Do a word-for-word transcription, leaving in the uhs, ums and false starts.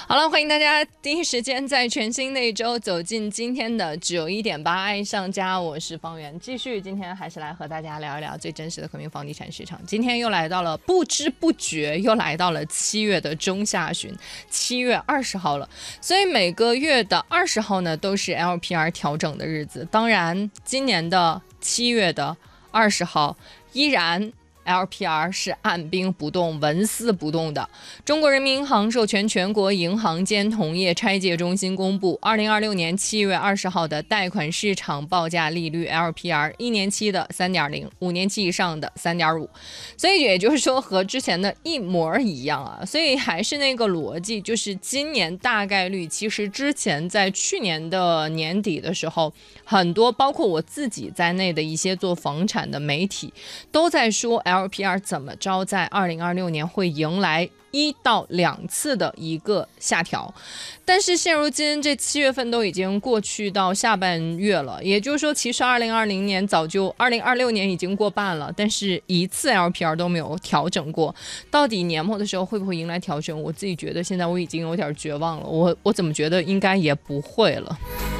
好了，欢迎大家第一时间在全新的一周走进今天的九一点八爱上家，我是方圆，继续今天还是来和大家聊一聊最真实的昆明房地产市场。今天又来到了不知不觉又来到了七月的中下旬，七月二十号了，所以每个月的二十号呢都是 L P R 调整的日子。当然，今年的七月的二十号依然L P R 是按兵不动、纹丝不动的。中国人民银行授权全国银行间同业拆借中心公布二零二六年七月二十号的贷款市场报价利率 L P R， 一年期的 三点零， 五年期以上的 三点五， 所以也就是说和之前的一模一样啊。所以还是那个逻辑，就是今年大概率，其实之前在去年的年底的时候，很多包括我自己在内的一些做房产的媒体都在说L P R 怎么着在二零二六年会迎来一到两次的一个下调。但是现如今这七月份都已经过去到下半月了，也就是说其实二零二零年早就二零二六年已经过半了，但是一次 L P R 都没有调整过。到底年末的时候会不会迎来调整，我自己觉得现在我已经有点绝望了，我我怎么觉得应该也不会了。